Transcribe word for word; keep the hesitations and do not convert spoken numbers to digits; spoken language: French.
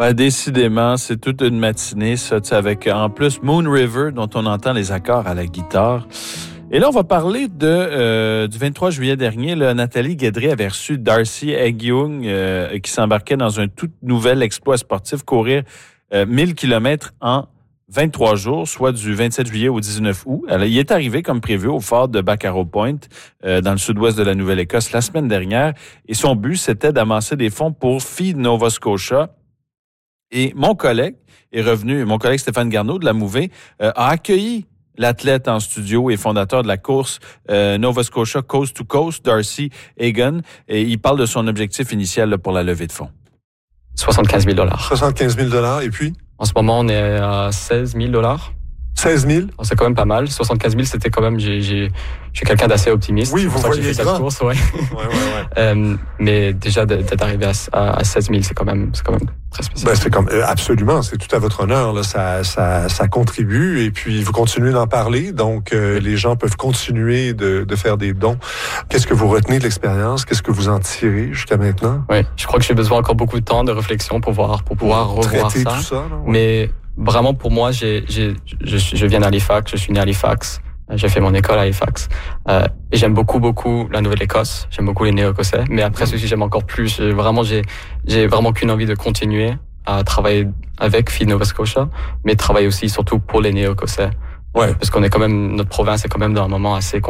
Ben, décidément, c'est toute une matinée, ça, avec en plus Moon River, dont on entend les accords à la guitare. Et là, on va parler de euh, du vingt-trois juillet dernier. Là, Nathalie Guédré avait reçu Darcy Egyoung, euh, qui s'embarquait dans un tout nouvel exploit sportif, courir euh, mille kilomètres en vingt-trois jours, soit du vingt-sept juillet au dix-neuf août. Elle, il est arrivé comme prévu au phare de Baccaro Point, euh, dans le sud-ouest de la Nouvelle-Écosse, la semaine dernière. Et son but, c'était d'amasser des fonds pour Feed Nova Scotia. Et mon collègue est revenu, mon collègue Stéphane Garneau de la Mouvée, euh, a accueilli l'athlète en studio et fondateur de la course euh, Nova Scotia Coast to Coast, Darcy Egyoung. Et il parle de son objectif initial là, pour la levée de fonds. soixante-quinze mille dollars. soixante-quinze mille dollars, et puis? En ce moment, on est à seize mille dollars. seize mille? C'est quand même pas mal. soixante-quinze mille, c'était quand même, j'ai, j'ai, je suis quelqu'un d'assez optimiste. Oui, vous voyez cette course, ouais. ouais, ouais, ouais. euh, mais déjà, d'être arrivé à, à, à seize mille, c'est quand même, c'est quand même très spécial. Ben, c'est comme, absolument, c'est tout à votre honneur, là. Ça, ça, ça contribue, et puis vous continuez d'en parler, donc, euh, les gens peuvent continuer de, de faire des dons. Qu'est-ce que vous retenez de l'expérience? Qu'est-ce que vous en tirez jusqu'à maintenant? Oui, je crois que j'ai besoin encore beaucoup de temps de réflexion pour pouvoir, pour pouvoir pour revoir traiter ça. Tout ça, là, ouais. Mais, vraiment, pour moi, j'ai, j'ai, je, je viens d'Halifax, je suis né à Halifax, j'ai fait mon école à Halifax. Euh, et j'aime beaucoup, beaucoup la Nouvelle-Écosse, j'aime beaucoup les Néo-Écossais, mais après ceci, j'aime encore plus. J'ai, vraiment, j'ai, j'ai vraiment qu'une envie de continuer à travailler avec Feed Nova Scotia, mais travailler aussi surtout pour les Néo-Écossais. Ouais. Parce qu'on est quand même, notre province est quand même dans un moment assez